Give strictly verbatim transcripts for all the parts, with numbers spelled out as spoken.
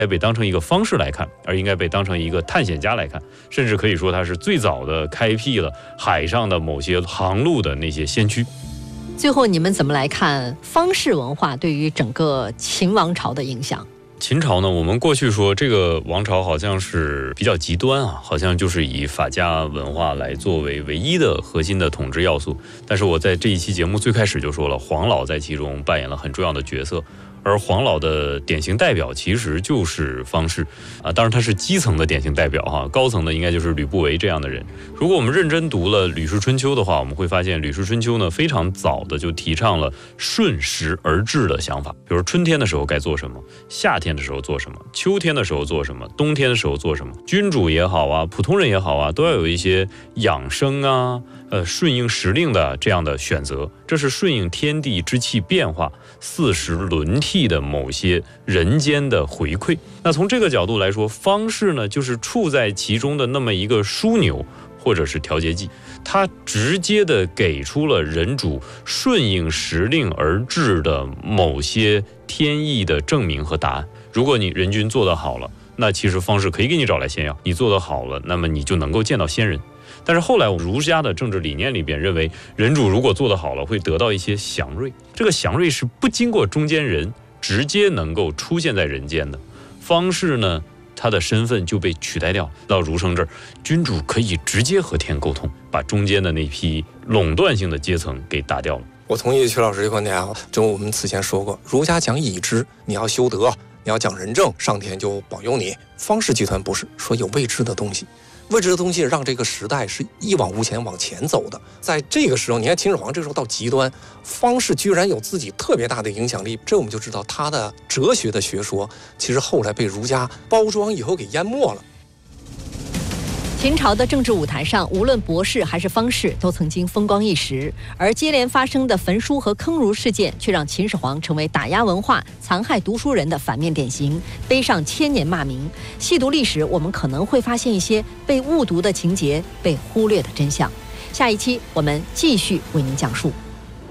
该被当成一个方式来看，而应该被当成一个探险家来看，甚至可以说他是最早的开辟了海上的某些航路的那些先驱。 最后你们怎么来看方士文化对于整个秦王朝的影响？ 秦朝呢，我们过去说这个王朝好像是比较极端啊，好像就是以法家文化来作为唯一的核心的统治要素。但是我在这一期节目最开始就说了，黄老在其中扮演了很重要的角色。而黄老的典型代表其实就是方士啊，当然他是基层的典型代表哈，高层的应该就是吕不韦这样的人。如果我们认真读了《吕氏春秋》的话，我们会发现《吕氏春秋》呢非常早的就提倡了顺时而治的想法，比如春天的时候该做什么，夏天的时候做什么，秋天的时候做什么，冬天的时候做什么。君主也好啊，普通人也好啊，都要有一些养生啊，呃，顺应时令的这样的选择，这是顺应天地之气变化、四时轮替的某些人间的回馈。那从这个角度来说，方士呢，就是处在其中的那么一个枢纽或者是调节剂，它直接的给出了人主顺应时令而治的某些天意的证明和答案。如果你人君做得好了，那其实方士可以给你找来仙药，你做得好了，那么你就能够见到仙人。但是后来儒家的政治理念里边认为，人主如果做得好了，会得到一些祥瑞，这个祥瑞是不经过中间人，直接能够出现在人间的。方士呢，他的身份就被取代掉，到儒生这儿，君主可以直接和天沟通，把中间的那批垄断性的阶层给打掉了。 我同意曲老师这观点啊，正如我们此前说过，儒家讲以知，你要修德，你要讲仁政，上天就保佑你。方士集团不是说有未知的东西，未知的东西让这个时代是一往无前往前走的。在这个时候，你看秦始皇这时候到极端，方士居然有自己特别大的影响力，这我们就知道他的哲学的学说其实后来被儒家包装以后给淹没了。 秦朝的政治舞台上，无论博士还是方士都曾经风光一时，而接连发生的焚书和坑儒事件却让秦始皇成为打压文化、残害读书人的反面典型，背上千年骂名。细读历史，我们可能会发现一些被误读的情节，被忽略的真相。下一期我们继续为您讲述。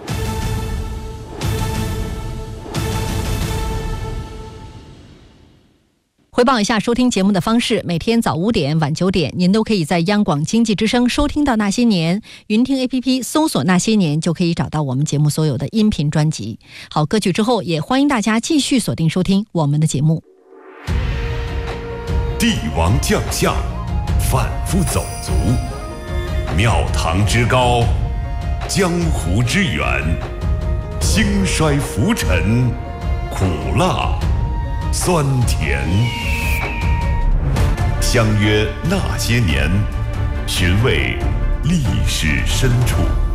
回报一下收听节目的方式，每天早五点晚九点您都可以在央广经济之声收听到那些年，云听 A P P 搜索那些年就可以找到我们节目所有的音频专辑。好，歌曲之后也欢迎大家继续锁定收听我们的节目。 帝王将相反复走卒，庙堂之高，江湖之远，兴衰浮沉，苦辣酸甜，相约那些年，寻味历史深处。